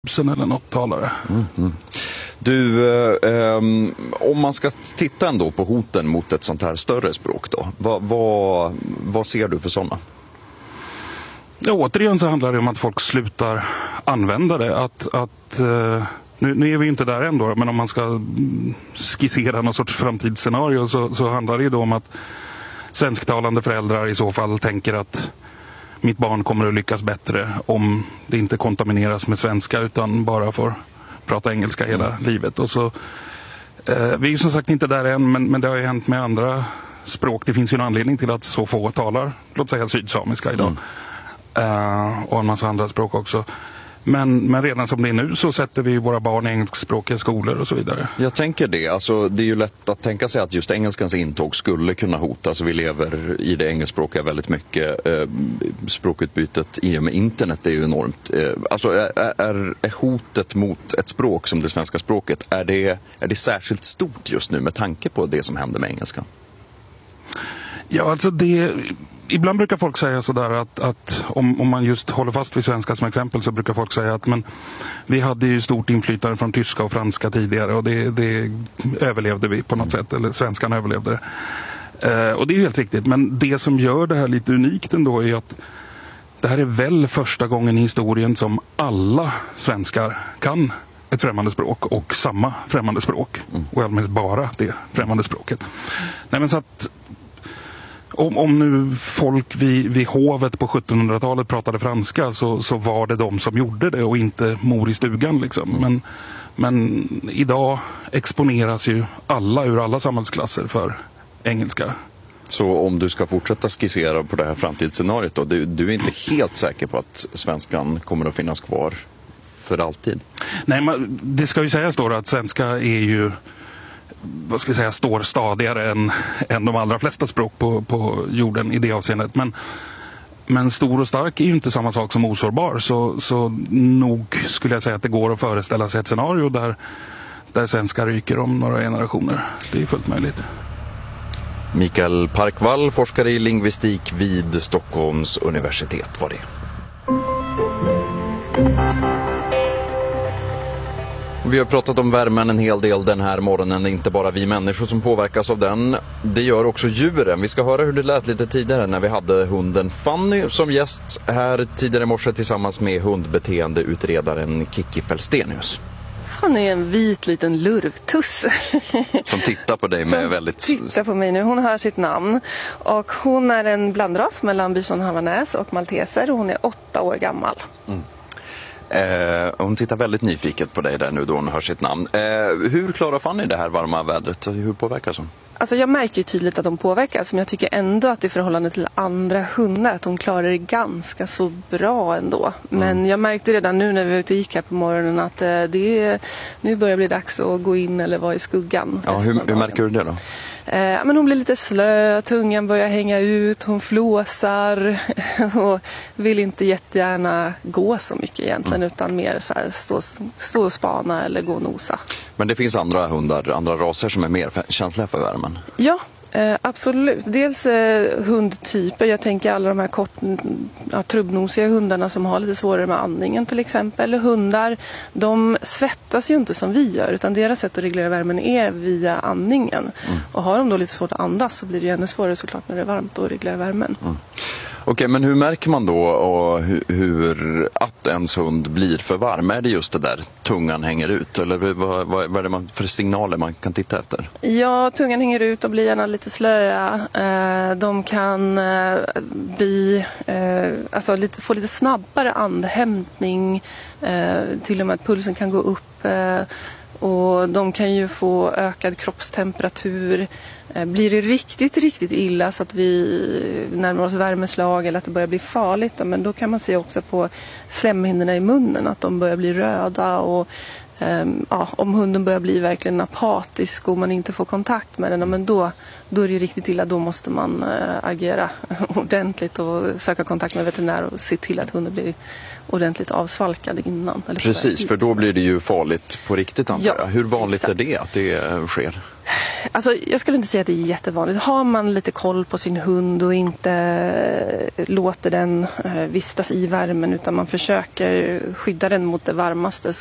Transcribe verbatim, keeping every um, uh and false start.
tusen eller något talare. Mm, mm. Du, eh, om man ska titta ändå på hoten mot ett sånt här större språk då, vad, vad, vad ser du för sådana? Ja, återigen så handlar det om att folk slutar använda det. Att, att, eh, nu, nu är vi inte där ändå, men om man ska skissera någon sorts framtidsscenario så, så handlar det ju då om att svensktalande föräldrar i så fall tänker att mitt barn kommer att lyckas bättre om det inte kontamineras med svenska utan bara får prata engelska hela mm. livet. Och så, eh, vi är ju som sagt inte där än, men, men det har ju hänt med andra språk. Det finns ju en anledning till att så få talar, låt säga sydsamiska idag. Mm. Eh, och en massa andra språk också. Men, men redan som det är nu så sätter vi våra barn i engelskspråkiga skolor och så vidare. Jag tänker det. Alltså, det är ju lätt att tänka sig att just engelskans intåg skulle kunna hotas. Vi lever i det engelskspråkiga väldigt mycket. Eh, språkutbytet i och med internet är ju enormt. Eh, alltså, är, är, är hotet mot ett språk som det svenska språket, är det, är det särskilt stort just nu med tanke på det som händer med engelskan? Ja, alltså det... Ibland brukar folk säga sådär att, att om, om man just håller fast vid svenska som exempel så brukar folk säga att men, vi hade ju stort inflytande från tyska och franska tidigare och det, det överlevde vi på något sätt, eller svenskan överlevde det. Eh, och det är helt riktigt, men det som gör det här lite unikt ändå är att det här är väl första gången i historien som alla svenskar kan ett främmande språk och samma främmande språk. Och allmänt bara det främmande språket. Nej, men så att Om, om nu folk vid, vid hovet på sjuttonhundratalet pratade franska så, så var det de som gjorde det och inte mor i stugan. Liksom. Men, men idag exponeras ju alla ur alla samhällsklasser för engelska. Så om du ska fortsätta skissera på det här framtidsscenariot då, du, du är inte helt säker på att svenskan kommer att finnas kvar för alltid? Nej, men det ska ju sägas då att svenska är ju, vad ska jag säga, står stadigare än, än de allra flesta språk på, på jorden i det avseendet. Men, men stor och stark är ju inte samma sak som osårbar. Så, så nog skulle jag säga att det går att föreställa sig ett scenario där, där svenska ryker om några generationer. Det är fullt möjligt. Mikael Parkvall, forskare i lingvistik vid Stockholms universitet var det. Vi har pratat om värmen en hel del den här morgonen. Det är inte bara vi människor som påverkas av den. Det gör också djuren. Vi ska höra hur det lät lite tidigare när vi hade hunden Fanny som gäst här tidigare i morse tillsammans med hundbeteendeutredaren Kiki Fälstenius. Fanny är en vit liten lurvtuss. Som tittar på dig med som väldigt... tittar på mig nu. Hon hör sitt namn. Och hon är en blandras mellan Bichon Havanäs och malteser. Hon är åtta år gammal. Mm. Eh, hon tittar väldigt nyfiket på dig där nu då hon hör sitt namn. Eh, hur klarar Fanny det här varma vädret? Hur påverkas hon? Alltså jag märker ju tydligt att de påverkas, men jag tycker ändå att i förhållande till andra hundar att hon klarar det ganska så bra ändå. Men mm. jag märkte redan nu när vi var ute och gick här på morgonen att det är, nu börjar det bli dags att gå in eller vara i skuggan. Ja, hur, hur märker du det då? Eh, men hon blir lite slö, tungan börjar hänga ut, hon flåsar och vill inte jättegärna gå så mycket egentligen, mm. utan mer så här, stå, stå och spana eller gå och nosa. Men det finns andra hundar, andra raser som är mer känsliga för värmen? Ja, eh, absolut. Dels eh, hundtyper. Jag tänker alla de här kort, ja, trubbnosiga hundarna som har lite svårare med andningen till exempel. Hundar, de svettas ju inte som vi gör, utan deras sätt att reglera värmen är via andningen. Mm. Och har de då lite svårt att andas så blir det ju ännu svårare såklart när det är varmt att reglera värmen. Mm. Okej, men hur märker man då och hur, hur att ens hund blir för varm? Är det just det där tungan hänger ut? Eller vad, vad, vad är det man, för signaler man kan titta efter? Ja, tungan hänger ut och blir gärna lite slöa. Eh, de kan eh, bli, eh, alltså lite, få lite snabbare andhämtning. Eh, till och med att pulsen kan gå upp. Eh, och de kan ju få ökad kroppstemperatur. Blir det riktigt, riktigt illa så att vi närmar oss värmeslag eller att det börjar bli farligt, men då kan man se också på slemhinnorna i munnen att de börjar bli röda och um, ja, om hunden börjar bli verkligen apatisk och man inte får kontakt med den, men då, då är det riktigt illa. Då måste man uh, agera ordentligt och söka kontakt med veterinär och se till att hunden blir ordentligt avsvalkad innan. Eller precis, för då blir det ju farligt på riktigt antar jag. Ja, hur vanligt exakt. är det att det sker? Alltså, jag skulle inte säga att det är jättevanligt. Har man lite koll på sin hund och inte låter den vistas i värmen utan man försöker skydda den mot det varmaste,